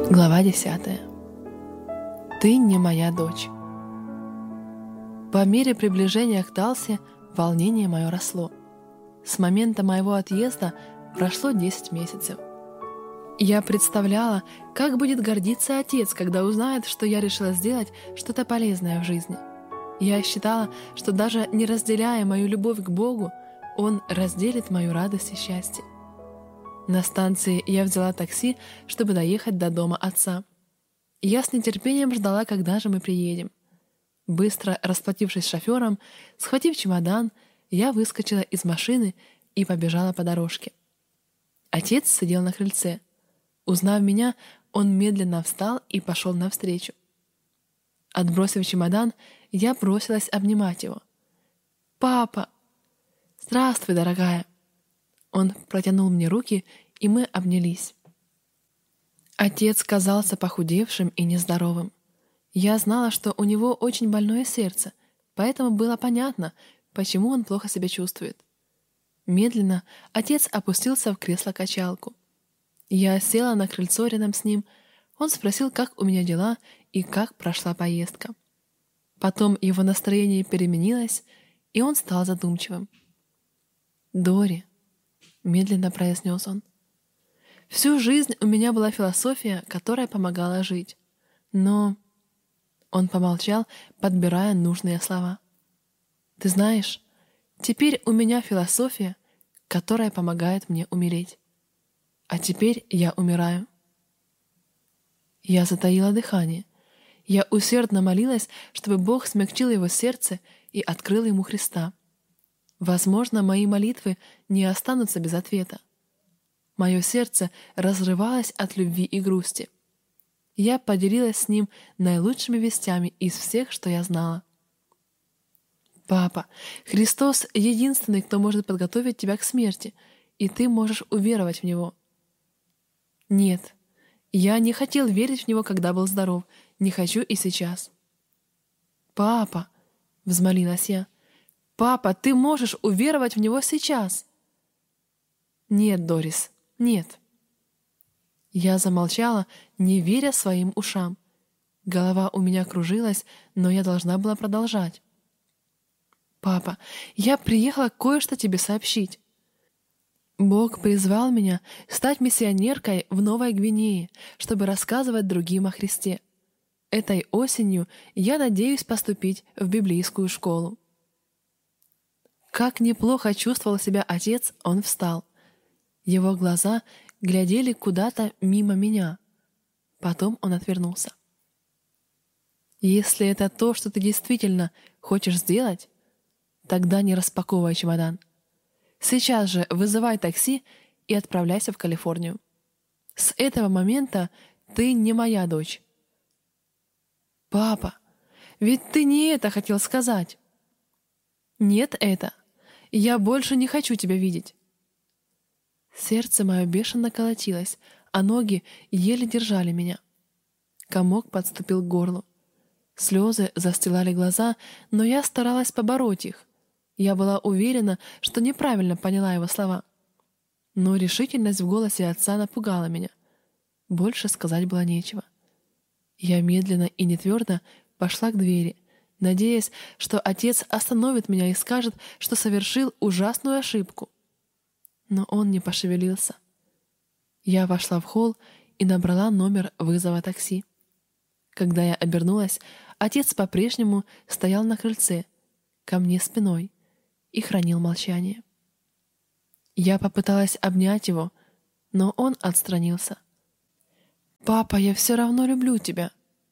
Глава 10. Ты не моя дочь. По мере приближения к Талсе волнение мое росло. С момента моего отъезда прошло 10 месяцев. Я представляла, как будет гордиться отец, когда узнает, что я решила сделать что-то полезное в жизни. Я считала, что даже не разделяя мою любовь к Богу, Он разделит мою радость и счастье. На станции я взяла такси, чтобы доехать до дома отца. Я с нетерпением ждала, когда же мы приедем. Быстро расплатившись с шофером, схватив чемодан, я выскочила из машины и побежала по дорожке. Отец сидел на крыльце. Узнав меня, он медленно встал и пошел навстречу. Отбросив чемодан, я бросилась обнимать его. «Папа!» «Здравствуй, дорогая!» Он протянул мне руки, и мы обнялись. Отец казался похудевшим и нездоровым. Я знала, что у него очень больное сердце, поэтому было понятно, почему он плохо себя чувствует. Медленно отец опустился в кресло-качалку. Я села на крыльцо рядом с ним. Он спросил, как у меня дела и как прошла поездка. Потом его настроение переменилось, и он стал задумчивым. «Дори», — медленно произнес он, — «всю жизнь у меня была философия, которая помогала жить. Но...» Он помолчал, подбирая нужные слова. «Ты знаешь, теперь у меня философия, которая помогает мне умереть. А теперь я умираю». Я затаила дыхание. Я усердно молилась, чтобы Бог смягчил его сердце и открыл ему Христа. Возможно, мои молитвы не останутся без ответа. Мое сердце разрывалось от любви и грусти. Я поделилась с ним наилучшими вестями из всех, что я знала. «Папа, Христос — единственный, кто может подготовить тебя к смерти, и ты можешь уверовать в Него». «Нет, я не хотел верить в Него, когда был здоров, не хочу и сейчас». «Папа», — взмолилась я, — «папа, ты можешь уверовать в Него сейчас». «Нет, Дорис, нет». Я замолчала, не веря своим ушам. Голова у меня кружилась, но я должна была продолжать. «Папа, я приехала кое-что тебе сообщить. Бог призвал меня стать миссионеркой в Новой Гвинее, чтобы рассказывать другим о Христе. Этой осенью я надеюсь поступить в библейскую школу». Как неплохо чувствовал себя отец, он встал. Его глаза глядели куда-то мимо меня. Потом он отвернулся. «Если это то, что ты действительно хочешь сделать, тогда не распаковывай чемодан. Сейчас же вызывай такси и отправляйся в Калифорнию. С этого момента ты не моя дочь». «Папа, ведь ты не это хотел сказать». «Нет, это. Я больше не хочу тебя видеть». Сердце мое бешено колотилось, а ноги еле держали меня. Комок подступил к горлу. Слезы застилали глаза, но я старалась побороть их. Я была уверена, что неправильно поняла его слова. Но решительность в голосе отца напугала меня. Больше сказать было нечего. Я медленно и нетвердо пошла к двери, надеясь, что отец остановит меня и скажет, что совершил ужасную ошибку. Но он не пошевелился. Я вошла в холл и набрала номер вызова такси. Когда я обернулась, отец по-прежнему стоял на крыльце, ко мне спиной, и хранил молчание. Я попыталась обнять его, но он отстранился. «Папа, я все равно люблю тебя».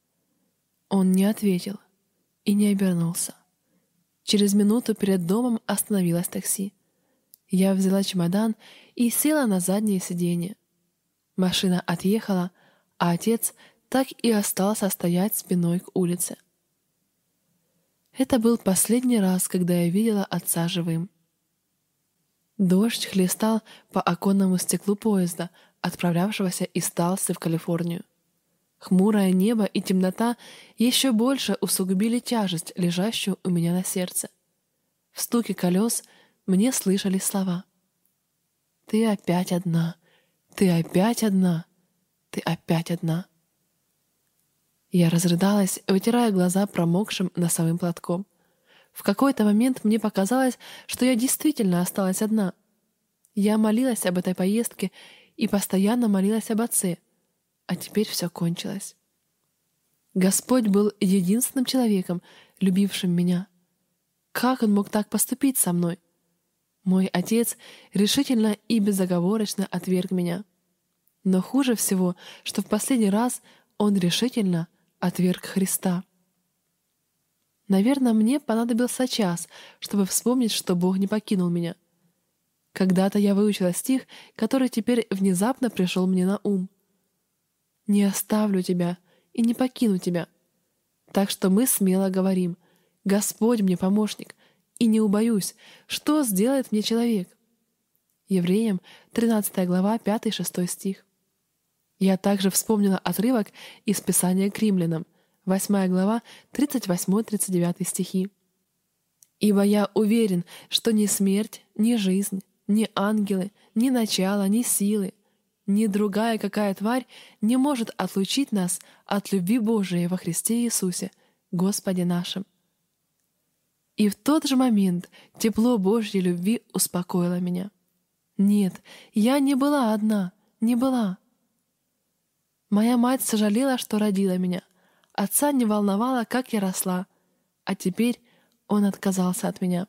Он не ответил и не обернулся. Через минуту перед домом остановилось такси. Я взяла чемодан и села на заднее сиденье. Машина отъехала, а отец так и остался стоять спиной к улице. Это был последний раз, когда я видела отца живым. Дождь хлестал по оконному стеклу поезда, отправлявшегося из Талсы в Калифорнию. Хмурое небо и темнота еще больше усугубили тяжесть, лежащую у меня на сердце. В стуке колес мне слышались слова: «Ты опять одна, ты опять одна, ты опять одна». Я разрыдалась, вытирая глаза промокшим носовым платком. В какой-то момент мне показалось, что я действительно осталась одна. Я молилась об этой поездке и постоянно молилась об отце. А теперь все кончилось. Господь был единственным человеком, любившим меня. Как Он мог так поступить со мной? Мой отец решительно и безоговорочно отверг меня. Но хуже всего, что в последний раз он решительно отверг Христа. Наверное, мне понадобился час, чтобы вспомнить, что Бог не покинул меня. Когда-то я выучила стих, который теперь внезапно пришел мне на ум. «Не оставлю тебя и не покину тебя». Так что мы смело говорим: «Господь мне помощник, и не убоюсь, что сделает мне человек». Евреям 13 глава 5-6 стих. Я также вспомнила отрывок из Писания к римлянам, 8 глава 38-39 стихи. «Ибо я уверен, что ни смерть, ни жизнь, ни ангелы, ни начало, ни силы, ни другая какая тварь не может отлучить нас от любви Божией во Христе Иисусе, Господе нашим». И в тот же момент тепло Божьей любви успокоило меня. Нет, я не была одна, не была. Моя мать сожалела, что родила меня. Отца не волновало, как я росла, а теперь он отказался от меня.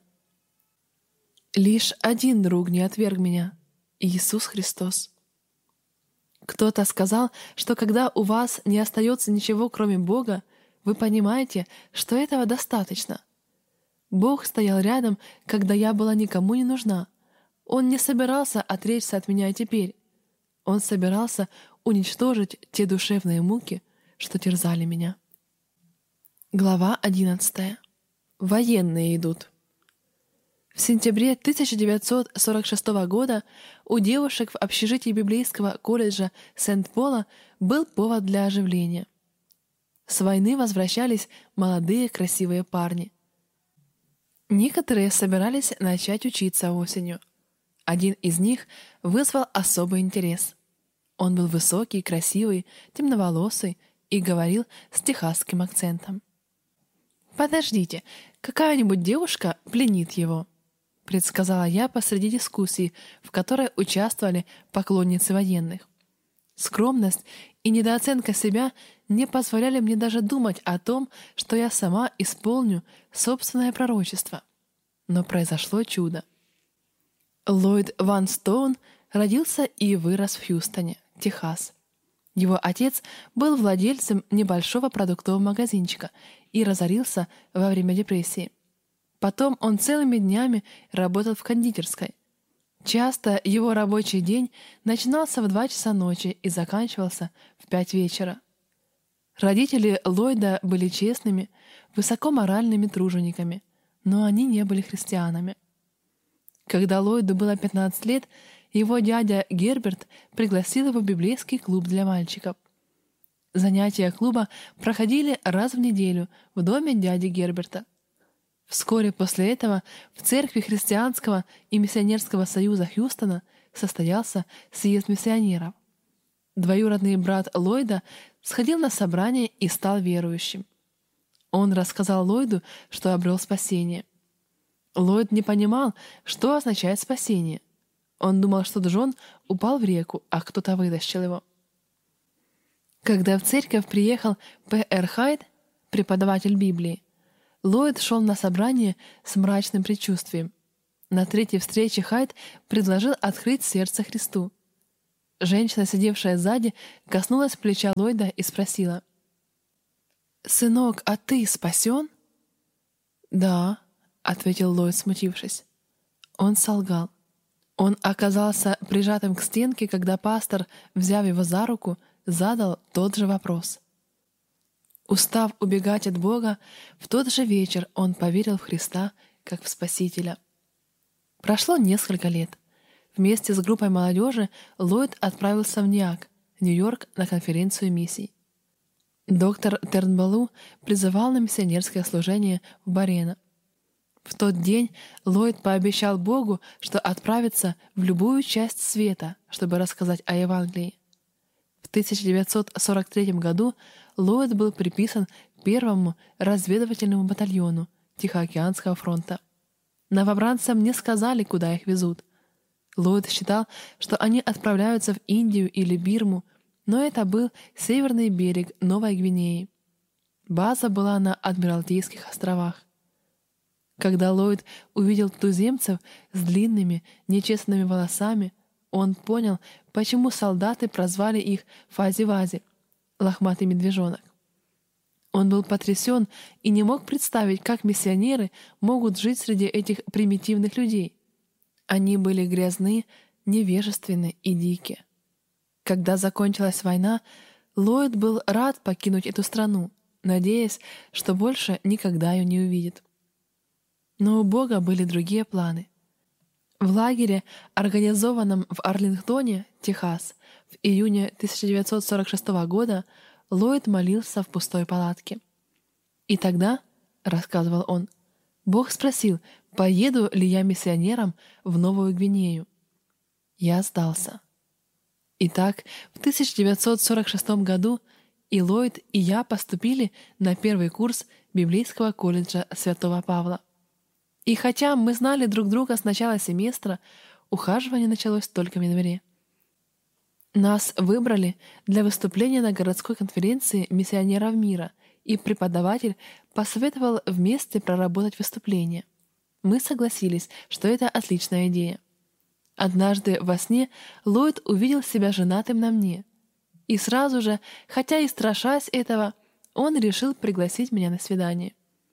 Лишь один друг не отверг меня — Иисус Христос. Кто-то сказал, что когда у вас не остается ничего, кроме Бога, вы понимаете, что этого достаточно. Бог стоял рядом, когда я была никому не нужна. Он не собирался отречься от меня теперь. Он собирался уничтожить те душевные муки, что терзали меня. Глава 11. Военные идут. В сентябре 1946 года у девушек в общежитии библейского колледжа Сент-Пола был повод для оживления. С войны возвращались молодые красивые парни. Некоторые собирались начать учиться осенью. Один из них вызвал особый интерес. Он был высокий, красивый, темноволосый и говорил с техасским акцентом. «Подождите, какая-нибудь девушка пленит его», — предсказала я посреди дискуссии, в которой участвовали поклонницы военных. Скромность и недооценка себя не позволяли мне даже думать о том, что я сама исполню собственное пророчество. Но произошло чудо. Ллойд Ван Стоун родился и вырос в Хьюстоне, Техас. Его отец был владельцем небольшого продуктового магазинчика и разорился во время депрессии. Потом он целыми днями работал в кондитерской. Часто его рабочий день начинался в 2 часа ночи и заканчивался в 5 вечера. Родители Ллойда были честными, высокоморальными тружениками, но они не были христианами. Когда Ллойду было 15 лет, его дядя Герберт пригласил его в библейский клуб для мальчиков. Занятия клуба проходили раз в неделю в доме дяди Герберта. Вскоре после этого в церкви Христианского и миссионерского союза Хьюстона состоялся съезд миссионеров. Двоюродный брат Ллойда сходил на собрание и стал верующим. Он рассказал Ллойду, что обрел спасение. Ллойд не понимал, что означает спасение. Он думал, что Джон упал в реку, а кто-то вытащил его. Когда в церковь приехал П.Р. Хайд, преподаватель Библии, Ллойд шел на собрание с мрачным предчувствием. На 3-й встрече Хайд предложил открыть сердце Христу. Женщина, сидевшая сзади, коснулась плеча Ллойда и спросила: «Сынок, а ты спасен?» «Да», — ответил Ллойд, смутившись. Он солгал. Он оказался прижатым к стенке, когда пастор, взяв его за руку, задал тот же вопрос. Устав убегать от Бога, в тот же вечер он поверил в Христа как в Спасителя. Прошло несколько лет. Вместе с группой молодежи Ллойд отправился в НИАК, Нью-Йорк, на конференцию миссий. Доктор Тернбаллу призывал на миссионерское служение в Борено. В тот день Ллойд пообещал Богу, что отправится в любую часть света, чтобы рассказать о Евангелии. В В 1943 году Ллойд был приписан первому разведывательному батальону Тихоокеанского фронта. Новобранцам не сказали, куда их везут. Ллойд считал, что они отправляются в Индию или Бирму, но это был северный берег Новой Гвинеи. База была на Адмиралтейских островах. Когда Ллойд увидел туземцев с длинными, нечестными волосами, он понял, почему солдаты прозвали их Фази-Вази — лохматый медвежонок. Он был потрясен и не мог представить, как миссионеры могут жить среди этих примитивных людей. Они были грязны, невежественны и дикие. Когда закончилась война, Ллойд был рад покинуть эту страну, надеясь, что больше никогда ее не увидит. Но у Бога были другие планы. В лагере, организованном в Арлингтоне, Техас, в июне 1946 года, Ллойд молился в пустой палатке. «И тогда, — рассказывал он, — Бог спросил, поеду ли я миссионером в Новую Гвинею. Я сдался. Итак, в 1946 году и Ллойд, и я поступили на первый курс Библейского колледжа Святого Павла. И хотя мы знали друг друга с начала семестра, ухаживание началось только в январе. Нас выбрали для выступления на городской конференции миссионеров мира, и преподаватель посоветовал вместе проработать выступление. Мы согласились, что это отличная идея. Однажды во сне Ллойд увидел себя женатым на мне. И сразу же, хотя и страшась этого, он решил пригласить меня на свидание.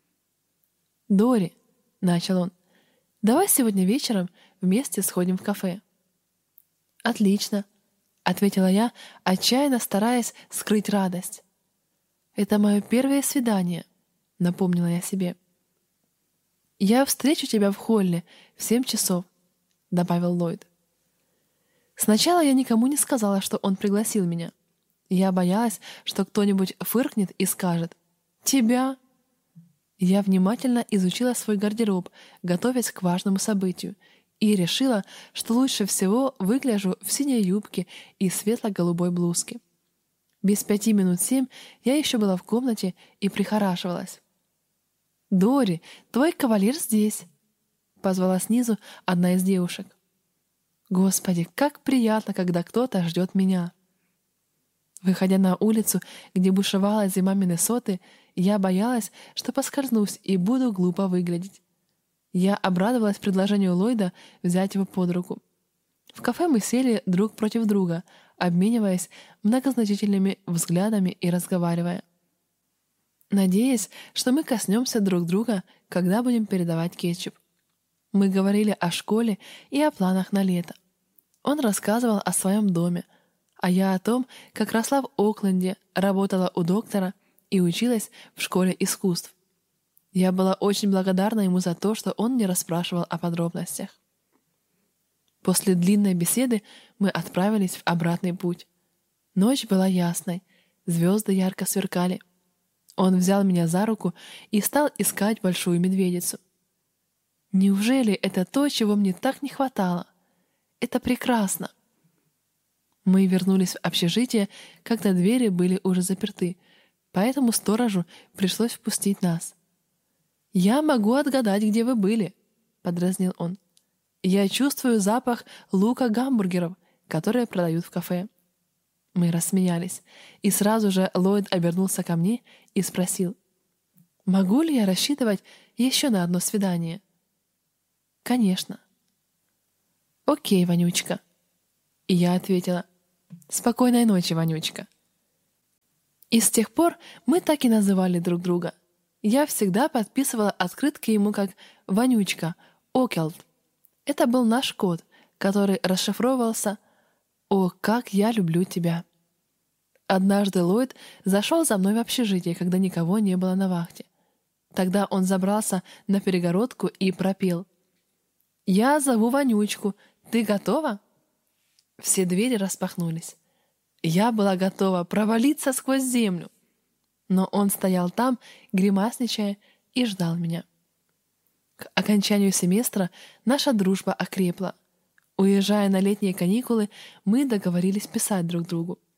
«Дори», — начал он, — «давай сегодня вечером вместе сходим в кафе». «Отлично», — ответила я, отчаянно стараясь скрыть радость. «Это мое первое свидание», — напомнила я себе. «Я встречу тебя в холле в 7 часов», — добавил Ллойд. Сначала я никому не сказала, что он пригласил меня. Я боялась, что кто-нибудь фыркнет и скажет «Тебя?». Я внимательно изучила свой гардероб, готовясь к важному событию, и решила, что лучше всего выгляжу в синей юбке и светло-голубой блузке. Без 5 минут 7 я еще была в комнате и прихорашивалась. «Дори, твой кавалер здесь!» — позвала снизу одна из девушек. Господи, как приятно, когда кто-то ждет меня! Выходя на улицу, где бушевала зима Миннесоты, я боялась, что поскользнусь и буду глупо выглядеть. Я обрадовалась предложению Ллойда взять его под руку. В кафе мы сели друг против друга, обмениваясь многозначительными взглядами и разговаривая, надеясь, что мы коснемся друг друга, когда будем передавать кетчуп. Мы говорили о школе и о планах на лето. Он рассказывал о своем доме, а я о том, как росла в Окленде, работала у доктора и училась в школе искусств. Я была очень благодарна ему за то, что он не расспрашивал о подробностях. После длинной беседы мы отправились в обратный путь. Ночь была ясной, звезды ярко сверкали. Он взял меня за руку и стал искать большую медведицу. Неужели это то, чего мне так не хватало? Это прекрасно! Мы вернулись в общежитие, когда двери были уже заперты, поэтому сторожу пришлось впустить нас. «Я могу отгадать, где вы были», — подразнил он. «Я чувствую запах лука-гамбургеров, которые продают в кафе». Мы рассмеялись, и сразу же Ллойд обернулся ко мне и спросил, «Могу ли я рассчитывать еще на одно свидание?» «Конечно». «Окей, Вонючка». И я ответила, «Спокойной ночи, Вонючка». И с тех пор мы так и называли друг друга. Я всегда подписывала открытки ему как «Вонючка», «Окелд». Это был наш код, который расшифровывался «О, как я люблю тебя». Однажды Ллойд зашел за мной в общежитие, когда никого не было на вахте. Тогда он забрался на перегородку и пропел: «Я зову Вонючку. Ты готова?» Все двери распахнулись. Я была готова провалиться сквозь землю. Но он стоял там, гримасничая, и ждал меня. К окончанию семестра наша дружба окрепла. Уезжая на летние каникулы, мы договорились писать друг другу.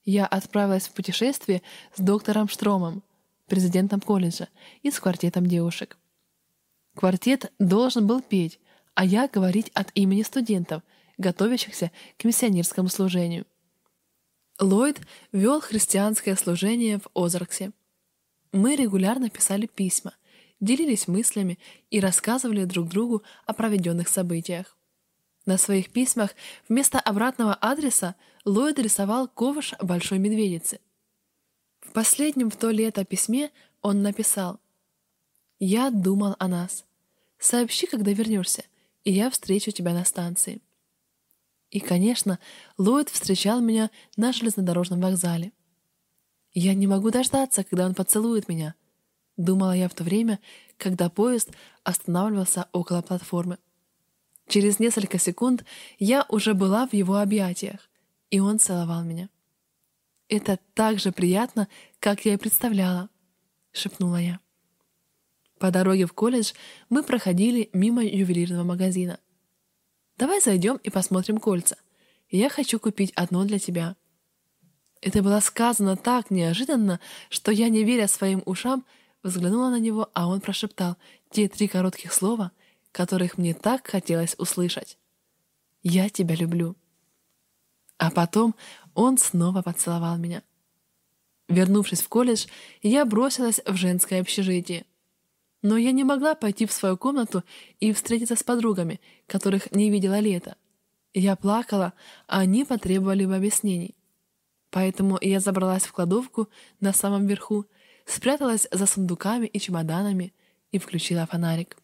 Я отправилась в путешествие с доктором Штромом, президентом колледжа, и с квартетом девушек. Квартет должен был петь, а я говорить от имени студентов, готовящихся к миссионерскому служению. Ллойд вел христианское служение в Озарксе. Мы регулярно писали письма, делились мыслями и рассказывали друг другу о проведенных событиях. На своих письмах вместо обратного адреса Ллойд рисовал ковш большой медведицы. В последнем в то лето письме он написал: «Я думал о нас. Сообщи, когда вернешься, и я встречу тебя на станции». И, конечно, Ллойд встречал меня на железнодорожном вокзале. «Я не могу дождаться, когда он поцелует меня», — думала я в то время, когда поезд останавливался около платформы. Через несколько секунд я уже была в его объятиях, и он целовал меня. «Это так же приятно, как я и представляла», — шепнула я. По дороге в колледж мы проходили мимо ювелирного магазина. «Давай зайдем и посмотрим кольца. Я хочу купить одно для тебя». Это было сказано так неожиданно, что я, не веря своим ушам, взглянула на него, а он прошептал те 3 коротких слова, которых мне так хотелось услышать. «Я тебя люблю». А потом он снова поцеловал меня. Вернувшись в колледж, я бросилась в женское общежитие. Но я не могла пойти в свою комнату и встретиться с подругами, которых не видела лето. Я плакала, а они потребовали бы объяснений. Поэтому я забралась в кладовку на самом верху, спряталась за сундуками и чемоданами и включила фонарик.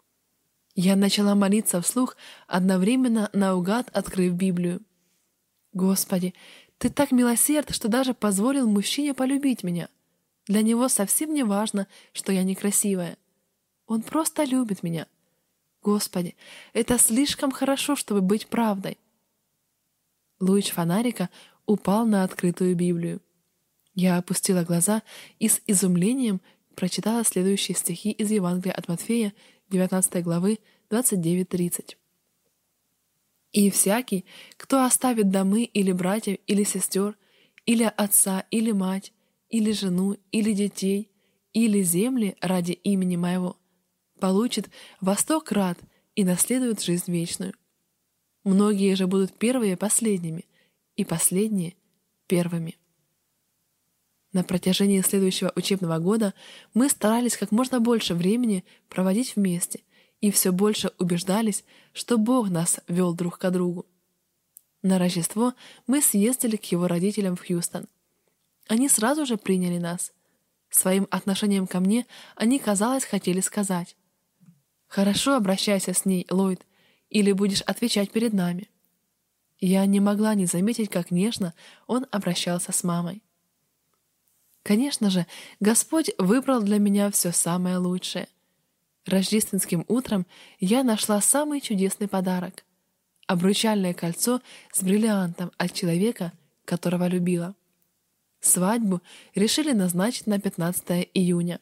Я начала молиться вслух, одновременно наугад открыв Библию. «Господи, Ты так милосерд, что даже позволил мужчине полюбить меня. Для него совсем не важно, что я некрасивая. Он просто любит меня. Господи, это слишком хорошо, чтобы быть правдой». Луч фонарика упал на открытую Библию. Я опустила глаза и с изумлением прочитала следующие стихи из Евангелия от Матфея, 19 главы, 29-30. «И всякий, кто оставит домы или братьев, или сестер, или отца, или мать, или жену, или детей, или земли ради имени Моего, получит во 100 крат и наследует жизнь вечную. Многие же будут первые последними, и последние первыми». На протяжении следующего учебного года мы старались как можно больше времени проводить вместе и все больше убеждались, что Бог нас вел друг к другу. На Рождество мы съездили к его родителям в Хьюстон. Они сразу же приняли нас. Своим отношением ко мне они, казалось, хотели сказать: «Хорошо обращайся с ней, Ллойд, или будешь отвечать перед нами». Я не могла не заметить, как нежно он обращался с мамой. Конечно же, Господь выбрал для меня все самое лучшее. Рождественским утром я нашла самый чудесный подарок — обручальное кольцо с бриллиантом от человека, которого любила. Свадьбу решили назначить на 15 июня.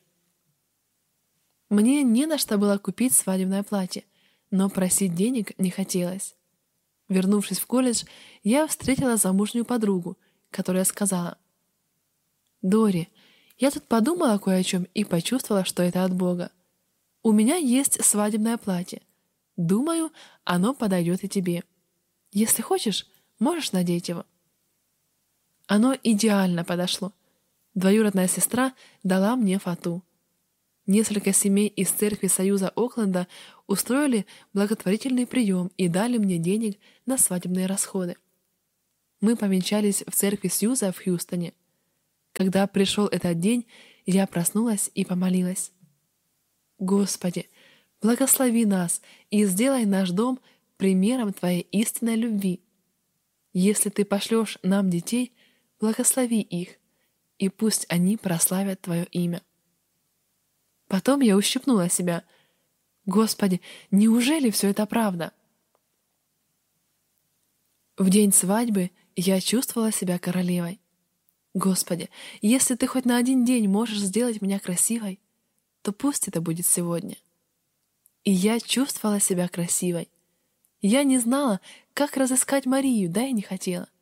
Мне не на что было купить свадебное платье, но просить денег не хотелось. Вернувшись в колледж, я встретила замужнюю подругу, которая сказала: «Дори, я тут подумала кое о чем и почувствовала, что это от Бога. У меня есть свадебное платье. Думаю, оно подойдет и тебе. Если хочешь, можешь надеть его». Оно идеально подошло. Двоюродная сестра дала мне фату. Несколько семей из церкви Союза Окленда устроили благотворительный прием и дали мне денег на свадебные расходы. Мы повенчались в церкви Союза в Хьюстоне. Когда пришел этот день, я проснулась и помолилась: «Господи, благослови нас и сделай наш дом примером Твоей истинной любви. Если Ты пошлешь нам детей, благослови их, и пусть они прославят Твое имя». Потом я ущипнула себя. Господи, неужели все это правда? В день свадьбы я чувствовала себя королевой. Господи, если Ты хоть на один день можешь сделать меня красивой, то пусть это будет сегодня. И я чувствовала себя красивой. Я не знала, как разыскать Марию, да и не хотела.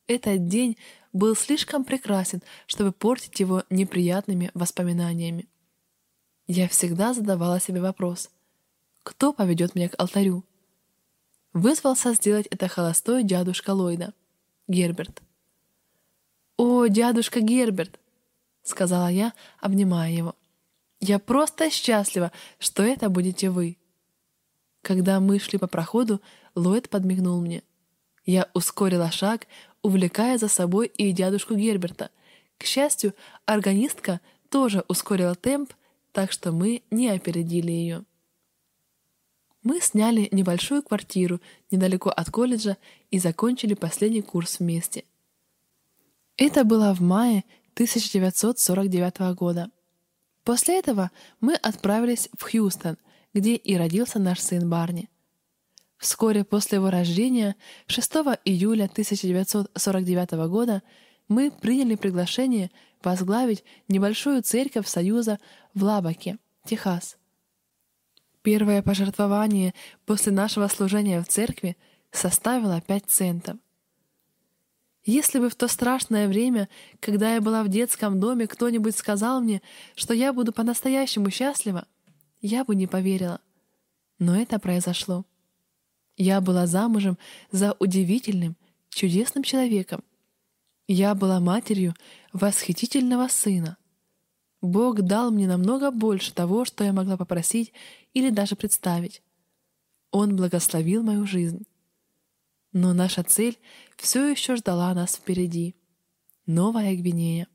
Этот день был слишком прекрасен, чтобы портить его неприятными воспоминаниями. Я всегда задавала себе вопрос: кто поведет меня к алтарю? Вызвался сделать это холостой дядушка Ллойда, Герберт. «О, дядушка Герберт!» — сказала я, обнимая его. «Я просто счастлива, что это будете вы». Когда мы шли по проходу, Ллойд подмигнул мне. Я ускорила шаг, увлекая за собой и дядушку Герберта. К счастью, органистка тоже ускорила темп, так что мы не опередили ее. Мы сняли небольшую квартиру недалеко от колледжа и закончили последний курс вместе. Это было в мае 1949 года. После этого мы отправились в Хьюстон, где и родился наш сын Барни. Вскоре после его рождения, 6 июля 1949 года, мы приняли приглашение возглавить небольшую церковь Союза в Лабаке, Техас. Первое пожертвование после нашего служения в церкви составило 5 центов. Если бы в то страшное время, когда я была в детском доме, кто-нибудь сказал мне, что я буду по-настоящему счастлива, я бы не поверила. Но это произошло. Я была замужем за удивительным, чудесным человеком. Я была матерью восхитительного сына. Бог дал мне намного больше того, что я могла попросить или даже представить. Он благословил мою жизнь. Но наша цель все еще ждала нас впереди. Новая Гвинея.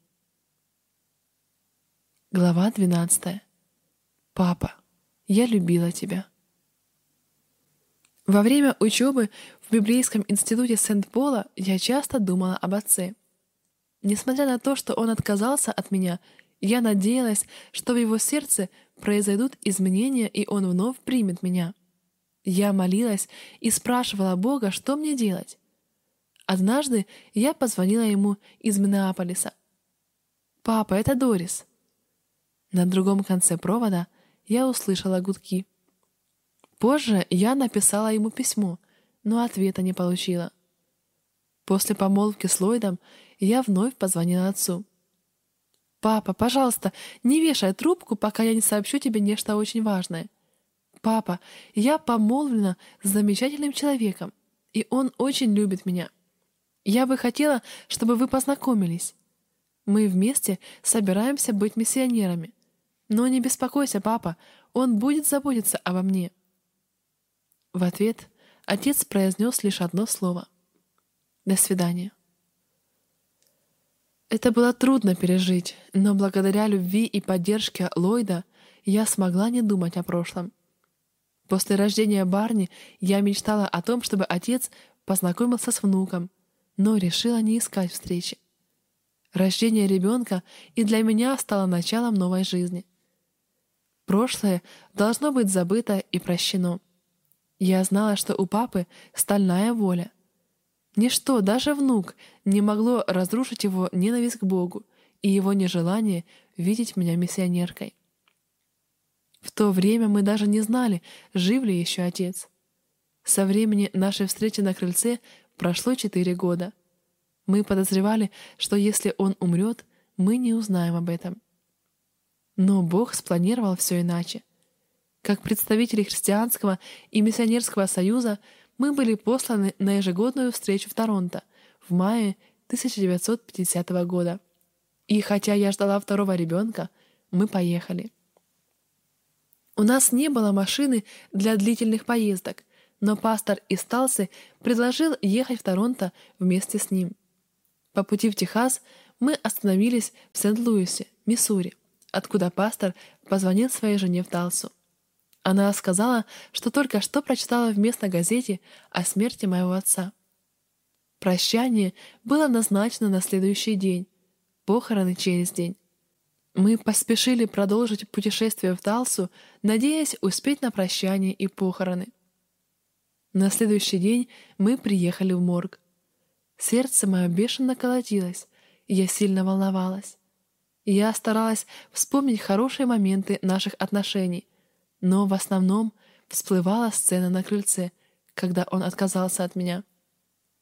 Глава 12. Папа, я любила тебя. Во время учебы в библейском институте Сент-Пола я часто думала об отце. Несмотря на то, что он отказался от меня, я надеялась, что в его сердце произойдут изменения, и он вновь примет меня. Я молилась и спрашивала Бога, что мне делать. Однажды я позвонила ему из Миннеаполиса. «Папа, это Дорис». На другом конце провода я услышала гудки. Позже я написала ему письмо, но ответа не получила. После помолвки с Ллойдом я вновь позвонила отцу. «Папа, пожалуйста, не вешай трубку, пока я не сообщу тебе нечто очень важное. Папа, я помолвлена с замечательным человеком, и он очень любит меня. Я бы хотела, чтобы вы познакомились. Мы вместе собираемся быть миссионерами. Но не беспокойся, папа, он будет заботиться обо мне». В ответ отец произнес лишь одно слово: «До свидания». Это было трудно пережить, но благодаря любви и поддержке Ллойда я смогла не думать о прошлом. После рождения Барни я мечтала о том, чтобы отец познакомился с внуком, но решила не искать встречи. Рождение ребенка и для меня стало началом новой жизни. Прошлое должно быть забыто и прощено. Я знала, что у папы стальная воля. Ничто, даже внук, не могло разрушить его ненависть к Богу и его нежелание видеть меня миссионеркой. В то время мы даже не знали, жив ли еще отец. Со времени нашей встречи на крыльце прошло 4 года. Мы подозревали, что если он умрет, мы не узнаем об этом. Но Бог спланировал все иначе. Как представители христианского и миссионерского союза мы были посланы на ежегодную встречу в Торонто в мае 1950 года. И хотя я ждала второго ребенка, мы поехали. У нас не было машины для длительных поездок, но пастор из Талсы предложил ехать в Торонто вместе с ним. По пути в Техас мы остановились в Сент-Луисе, Миссури, откуда пастор позвонил своей жене в Талсу. Она сказала, что только что прочитала в местной газете о смерти моего отца. Прощание было назначено на следующий день, похороны через день. Мы поспешили продолжить путешествие в Талсу, надеясь успеть на прощание и похороны. На следующий день мы приехали в морг. Сердце мое бешено колотилось, и я сильно волновалась. Я старалась вспомнить хорошие моменты наших отношений, но в основном всплывала сцена на крыльце, когда он отказался от меня.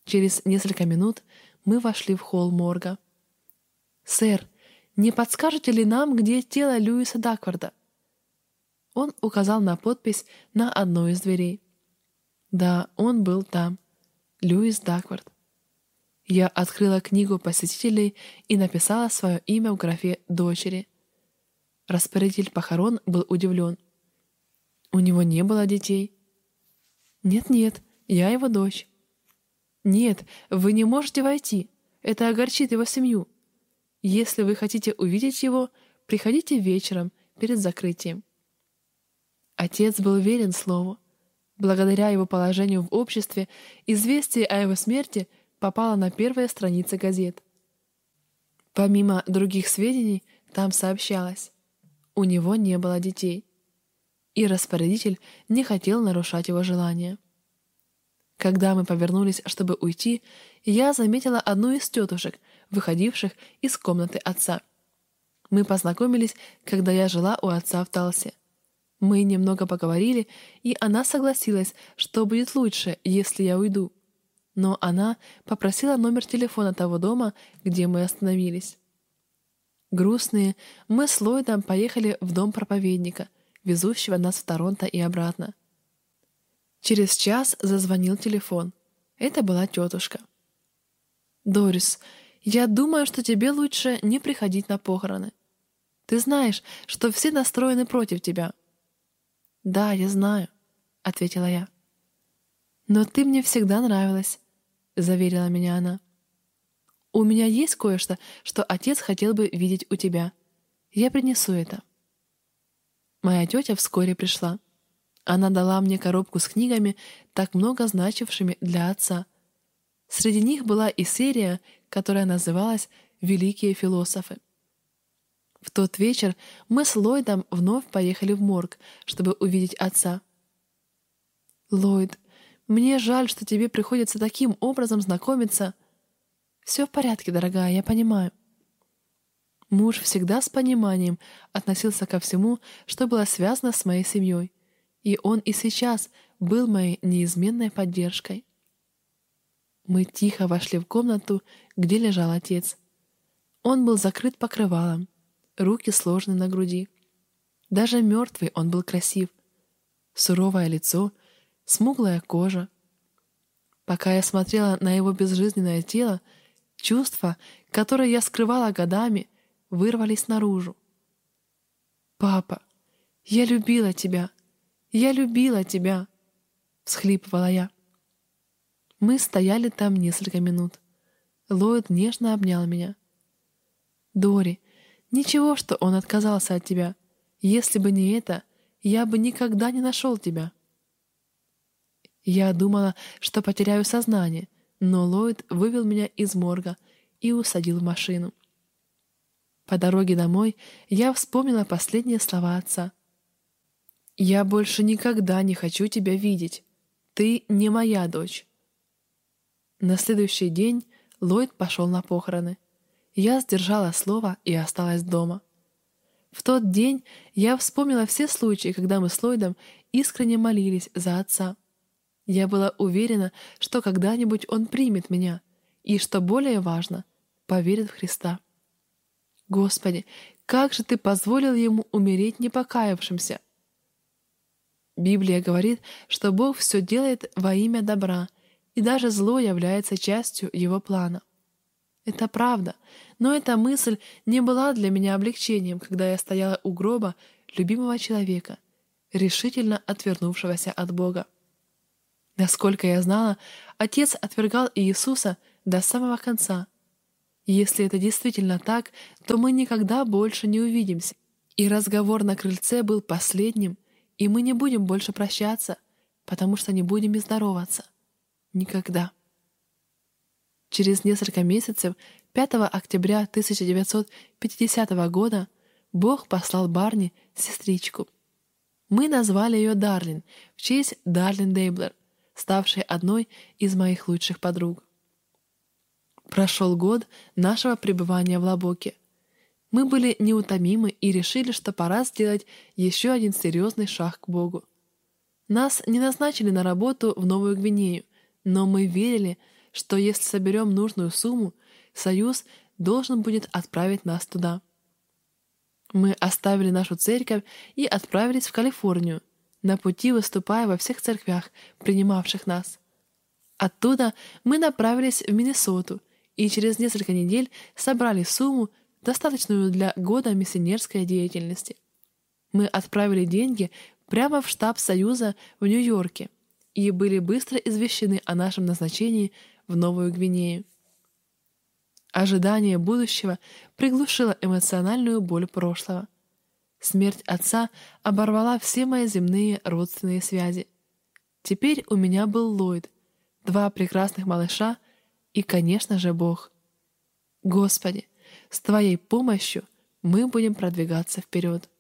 Через несколько минут мы вошли в холл морга. «Сэр, не подскажете ли нам, где тело Льюиса Дакварда?» Он указал на подпись на одной из дверей. Да, он был там. Льюис Даквард. Я открыла книгу посетителей и написала свое имя в графе «Дочери». Распорядитель похорон был удивлен. «У него не было детей?» «Нет-нет, я его дочь». «Нет, вы не можете войти. Это огорчит его семью. Если вы хотите увидеть его, приходите вечером перед закрытием». Отец был верен слову. Благодаря его положению в обществе, известие о его смерти попало на первые страницы газет. Помимо других сведений, там сообщалось: у него не было детей. И распорядитель не хотел нарушать его желание. Когда мы повернулись, чтобы уйти, я заметила одну из тетушек, выходивших из комнаты отца. Мы познакомились, когда я жила у отца в Талсе. Мы немного поговорили, и она согласилась, что будет лучше, если я уйду. Но она попросила номер телефона того дома, где мы остановились. Грустные, мы с Ллойдом поехали в дом проповедника, везущего нас в Торонто и обратно. Через час зазвонил телефон. Это была тетушка. «Дорис, я думаю, что тебе лучше не приходить на похороны. Ты знаешь, что все настроены против тебя». «Да, я знаю», — ответила я. «Но ты мне всегда нравилась», — заверила меня она. «У меня есть кое-что, что отец хотел бы видеть у тебя. Я принесу это». Моя тетя вскоре пришла. Она дала мне коробку с книгами, так много значившими для отца. Среди них была и серия, которая называлась «Великие философы». В тот вечер мы с Ллойдом вновь поехали в морг, чтобы увидеть отца. «Ллойд, мне жаль, что тебе приходится таким образом знакомиться». «Все в порядке, дорогая, я понимаю». Муж всегда с пониманием относился ко всему, что было связано с моей семьей, и он и сейчас был моей неизменной поддержкой. Мы тихо вошли в комнату, где лежал отец. Он был закрыт покрывалом, руки сложены на груди. Даже мертвый он был красив. Суровое лицо, смуглая кожа. Пока я смотрела на его безжизненное тело, чувства, которые я скрывала годами, вырвались наружу. «Папа, я любила тебя! Я любила тебя!» — всхлипывала я. Мы стояли там несколько минут. Ллойд нежно обнял меня. «Дори, ничего, что он отказался от тебя. Если бы не это, я бы никогда не нашел тебя». Я думала, что потеряю сознание, но Ллойд вывел меня из морга и усадил в машину. По дороге домой я вспомнила последние слова отца. «Я больше никогда не хочу тебя видеть. Ты не моя дочь». На следующий день Ллойд пошел на похороны. Я сдержала слово и осталась дома. В тот день я вспомнила все случаи, когда мы с Ллойдом искренне молились за отца. Я была уверена, что когда-нибудь он примет меня и, что более важно, поверит в Христа. Господи, как же Ты позволил ему умереть непокаявшимся? Библия говорит, что Бог все делает во имя добра, и даже зло является частью Его плана. Это правда, но эта мысль не была для меня облегчением, когда я стояла у гроба любимого человека, решительно отвернувшегося от Бога. Насколько я знала, Отец отвергал Иисуса до самого конца. Если это действительно так, то мы никогда больше не увидимся. И разговор на крыльце был последним, и мы не будем больше прощаться, потому что не будем и здороваться. Никогда. Через несколько месяцев, 5 октября 1950 года, Бог послал Барни сестричку. Мы назвали ее Дарлин в честь Дарлин Дейблер, ставшей одной из моих лучших подруг. Прошел год нашего пребывания в Лабоке. Мы были неутомимы и решили, что пора сделать еще один серьезный шаг к Богу. Нас не назначили на работу в Новую Гвинею, но мы верили, что если соберем нужную сумму, Союз должен будет отправить нас туда. Мы оставили нашу церковь и отправились в Калифорнию, на пути выступая во всех церквях, принимавших нас. Оттуда мы направились в Миннесоту и через несколько недель собрали сумму, достаточную для года миссионерской деятельности. Мы отправили деньги прямо в штаб Союза в Нью-Йорке и были быстро извещены о нашем назначении в Новую Гвинею. Ожидание будущего приглушило эмоциональную боль прошлого. Смерть отца оборвала все мои земные родственные связи. Теперь у меня был Ллойд, 2 прекрасных малыша и, конечно же, Бог. Господи, с Твоей помощью мы будем продвигаться вперед.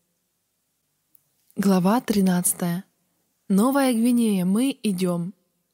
Глава 13. Новая Гвинея, мы идем.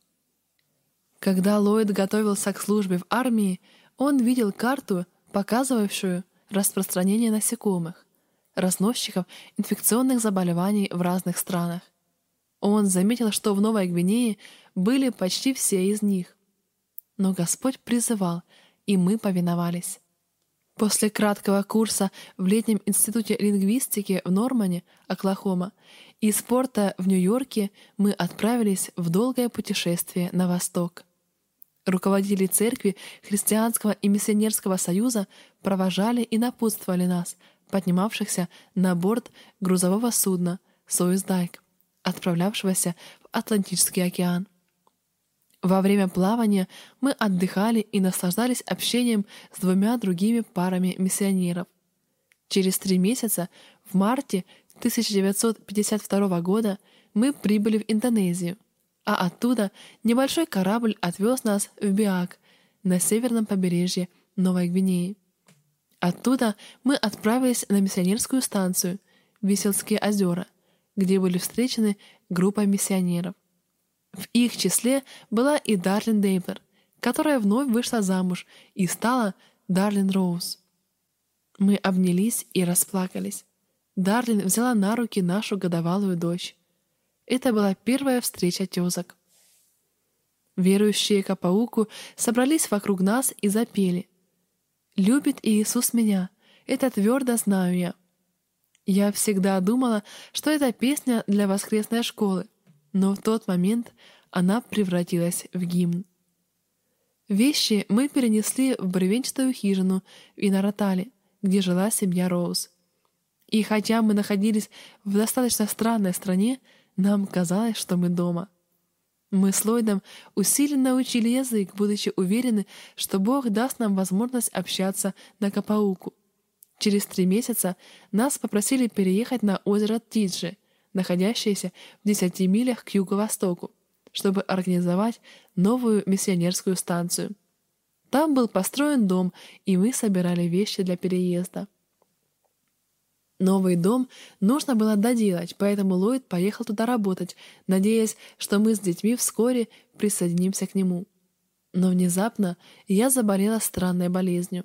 Когда Ллойд готовился к службе в армии, он видел карту, показывавшую распространение насекомых, разносчиков инфекционных заболеваний в разных странах. Он заметил, что в Новой Гвинее были почти все из них. Но Господь призывал, и мы повиновались. После краткого курса в летнем институте лингвистики в Нормане, Оклахома, и спорта в Нью-Йорке мы отправились в долгое путешествие на восток. Руководители церкви Христианского и миссионерского союза провожали и напутствовали нас, поднимавшихся на борт грузового судна «Союздайк», отправлявшегося в Атлантический океан. Во время плавания мы отдыхали и наслаждались общением с 2 другими парами миссионеров. Через 3 месяца, в марте 1952 года, мы прибыли в Индонезию, а оттуда небольшой корабль отвез нас в Биак, на северном побережье Новой Гвинеи. Оттуда мы отправились на миссионерскую станцию Виселские озера, где были встречены группой миссионеров. В их числе была и Дарлин Дейблер, которая вновь вышла замуж и стала Дарлин Роуз. Мы обнялись и расплакались. Дарлин взяла на руки нашу годовалую дочь. Это была первая встреча тезок. Верующие Капауку собрались вокруг нас и запели: «Любит Иисус меня, это твердо знаю я». Я всегда думала, что это песня для воскресной школы, но в тот момент она превратилась в гимн. Вещи мы перенесли в бревенчатую хижину в Инаротале, где жила семья Роуз. И хотя мы находились в достаточно странной стране, нам казалось, что мы дома. Мы с Ллойдом усиленно учили язык, будучи уверены, что Бог даст нам возможность общаться на Капауку. Через 3 месяца нас попросили переехать на озеро Тиджи, находящееся в 10 милях к юго-востоку, чтобы организовать новую миссионерскую станцию. Там был построен дом, и мы собирали вещи для переезда. Новый дом нужно было доделать, поэтому Ллойд поехал туда работать, надеясь, что мы с детьми вскоре присоединимся к нему. Но внезапно я заболела странной болезнью.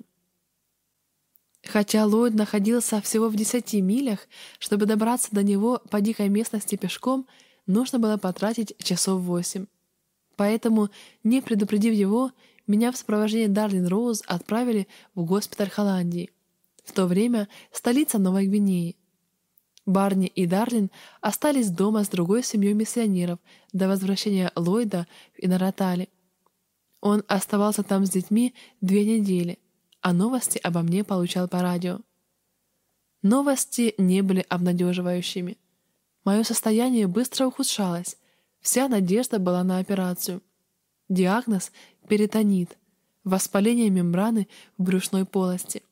Хотя Ллойд находился всего в 10 милях, чтобы добраться до него по дикой местности пешком, нужно было потратить часов 8. Поэтому, не предупредив его, меня в сопровождении Дарлин Роуз отправили в госпиталь Холландии, в то время столица Новой Гвинеи. Барни и Дарлин остались дома с другой семьей миссионеров до возвращения Ллойда в Инаротале. Он оставался там с детьми 2 недели, а новости обо мне получал по радио. Новости не были обнадеживающими. Мое состояние быстро ухудшалось, вся надежда была на операцию. Диагноз — перитонит, воспаление мембраны в брюшной полости.